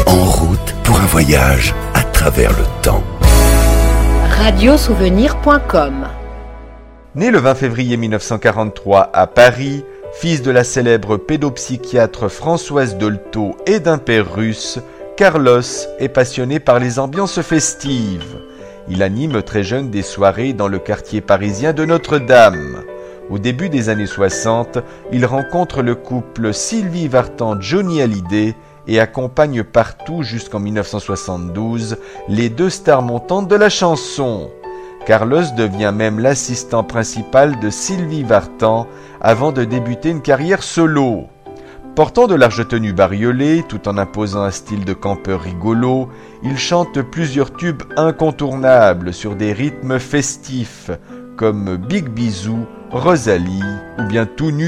En route pour un voyage à travers le temps. Radiosouvenir.com. Né le 20 février 1943 à Paris, fils de la célèbre pédopsychiatre Françoise Dolto et d'un père russe, Carlos est passionné par les ambiances festives. Il anime très jeune des soirées dans le quartier parisien de Notre-Dame. Au début des années 60, il rencontre le couple Sylvie Vartan-Johnny Hallyday et accompagne partout jusqu'en 1972 les deux stars montantes de la chanson. Carlos devient même l'assistant principal de Sylvie Vartan avant de débuter une carrière solo. Portant de larges tenues bariolées, tout en imposant un style de campeur rigolo, il chante plusieurs tubes incontournables sur des rythmes festifs, comme Big Bisou, Rosalie ou bien Tout nu